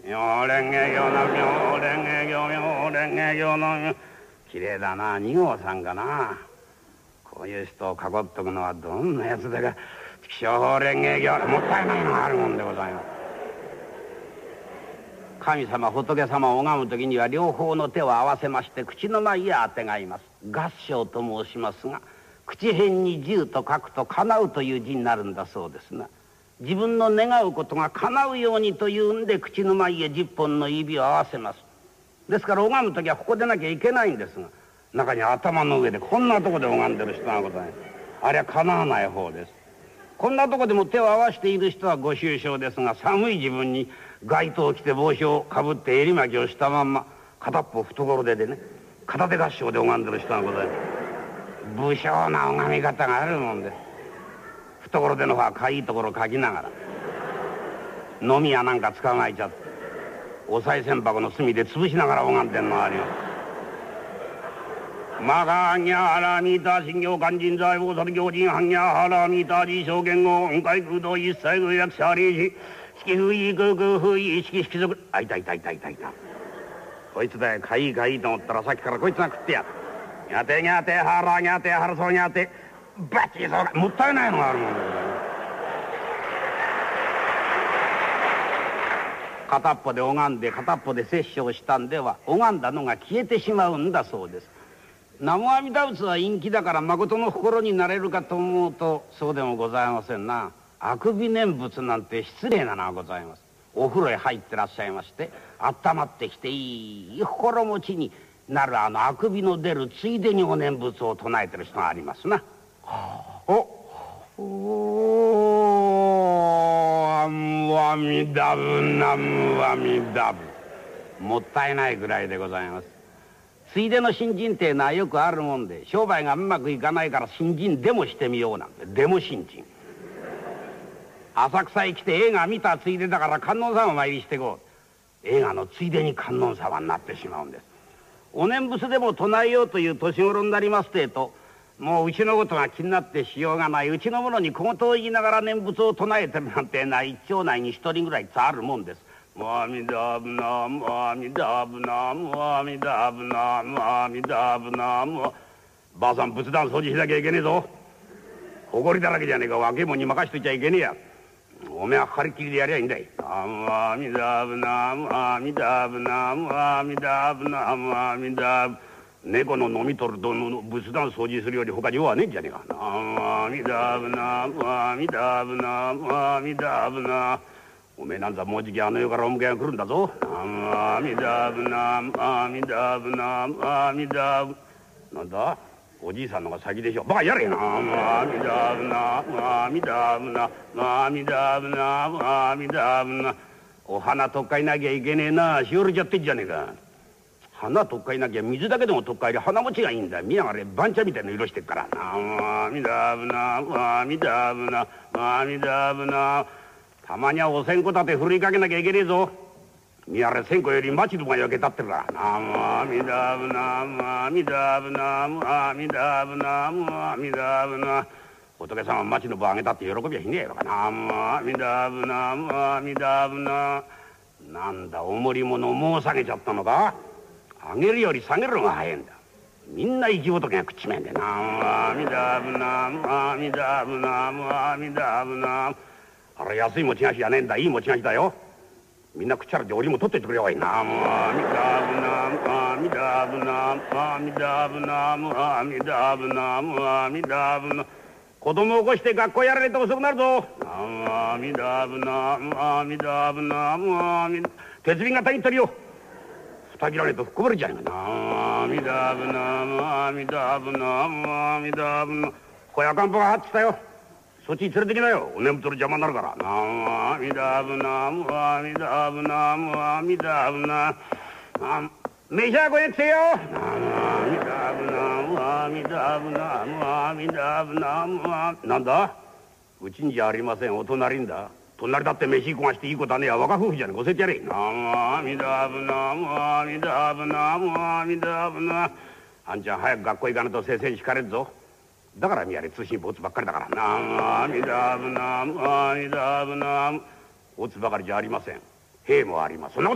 妙蓮華経の妙蓮華経妙蓮華経のきれいだな、2号さんかな。こういう人を囲っとくのはどんなやつだか。気象法蓮華経もったいないのがあるもんでございます。神様仏様を拝む時には両方の手を合わせまして口の前へあてがいます。合掌と申しますが、口辺に十と書くと叶うという字になるんだそうですな。自分の願うことが叶うようにというんで口の前へ10本の指を合わせます。ですから拝む時はここでなきゃいけないんですが、中に頭の上でこんなとこで拝んでる人がございます。あれは叶わない方です。こんなとこでも手を合わせている人はご愁傷ですが、寒い自分に街灯を着て帽子をかぶって襟巻きをしたまんま片っぽ懐でね、片手合掌で拝んでる人がございます。武将な拝み方があるもんです。懐での方はかいいところをかきながら、飲み屋なんか捕まえちゃってお賽銭箱の隅で潰しながら拝んでんのがあります。マガーニャハラミタ信行勧進財宝殺行人ハンニャハラミタ自証言語音階空洞一切具約者霊視式不意空空不意式式族あいたいたいたいたいたこいつだよ。かいいかいいと思ったらさっきからこいつが食ってやる。にゃてにゃてはらにゃてはらそうにゃてバッチリそうかもったいないのがあるもんだ。片っぽで拝んで片っぽで殺生したんでは拝んだのが消えてしまうんだそうです。南無阿弥陀仏は陰気だから誠の心になれるかと思うとそうでもございませんな。あくび念仏なんて失礼なのがございます。お風呂へ入ってらっしゃいまして温まってきていい心持ちになるあくびの出るついでにお念仏を唱えてる人がありますな。アムアミダブナムアミダブもったいないぐらいでございます。ついでの新人っていうのはよくあるもんで、商売がうまくいかないから新人でもしてみようなんて。でも新人浅草へ来て映画見たついでだから観音様参りしてこう。映画のついでに観音様になってしまうんです。お念仏でも唱えようという年頃になりますてと、もううちのことが気になってしようがない。うちの者に小言を言いながら念仏を唱えてるなんてのは一町内に一人ぐらいあるもんです。阿弥陀仏ナム阿弥陀仏ナム阿弥陀仏ナム阿弥陀仏ナム。ばあさん仏壇掃除しなきゃいけねえぞ。埃だらけじゃねえか。若えもんに任しといちゃいけねえや。おめえはかかりっきりでやりゃいいんだい。ナム阿弥陀仏ナム阿弥陀仏ナム阿弥陀仏ナム阿弥陀仏。猫の飲み取ると仏壇掃除するより他に用はねえんじゃねえか。ナム阿弥陀仏ナム阿弥陀仏ナム阿弥陀仏ナ。おめえなんざもうじきあの世からお迎えが来るんだぞ。ナムアミダブナムアミダブナムアミダブ。なんだおじいさんのが先でしょ。バカやれ。ナムアミダブナムアミダブナムアミダブナムアミダブナ。お花とっかいなきゃいけねえな。しおれちゃってんじゃねえか。花とっかいなきゃ水だけでもとっかいで花持ちがいいんだ。見やがれ番茶みたいな色してっから。ナムアミダブナムアミダブナムアミダブナ。たまにはお線香立てふるいかけなきゃいけねえぞ。見やれ線香より町のが焼けたってるから。ナムアミダブナムアミダブナムアミダブナムアミダブナ。仏さんは町の分あげたって喜びはしねえよ。ナムアミダブナムアミダブナ。なんだ重り物もう下げちゃったのか。上げるより下げるのが早いんだ。みんな生き仏が食っちめんで。ナムアミダブナムアミダブナムアミダブナ。あれ安い餅菓子じゃねえんだ。いい餅菓子だよ。みんな食っちゃるで俺も取っていってくれよ。ナムアミダブナムアミダブナムアミダブナムアミダブナムアミダブナ。子供を起こして学校やられて遅くなるぞ。ナムアミダブナムアミダブナムアミ。鉄瓶がたぎってるよ。蓋切らねえとこぼれちゃうよ。ナムアミダブナムアミダブナムアミダブナ。こやかんぽが張ってたよ。そっちに連れてきなよ。お念仏の邪魔になるから。ナムアミダブナムアミダブナムアミダブナ。飯はこれってよ。ナムアミダブナムアミダブナムアミダブナムア。なんだうちんじゃありません。お隣んだ。隣だって飯食わしていいことはねえや。若夫婦じゃねえ。教えてやれ。ナムアミダブナムアミダブナムアミダブナ。あんちゃん早く学校行かないと先生に叱れるぞ。だから見やれ通信ボツばっかりだから。ナムアミダブナムアミダブナム。ボツばかりじゃありません。兵もあります。そんなこと